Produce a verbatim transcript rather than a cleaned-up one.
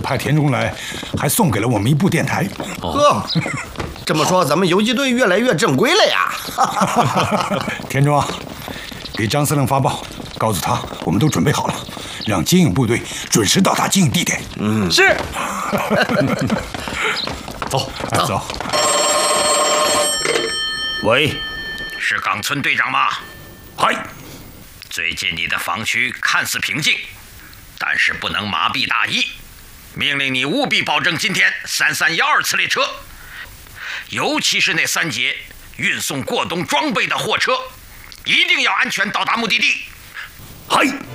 派田中来，还送给了我们一部电台。 呵，这么说咱们游击队越来越正规了呀！ 田中啊，给张司令发报，告诉他我们都准备好了，让接应部队准时到达接应地点。 嗯， 是。 走，走走。 喂， 是冈村队长吗？ 嗨。 最近你的防区看似平静，但是不能麻痹大意。命令你务必保证今天三三幺二次列车，尤其是那三节运送过冬装备的货车，一定要安全到达目的地。 嗨。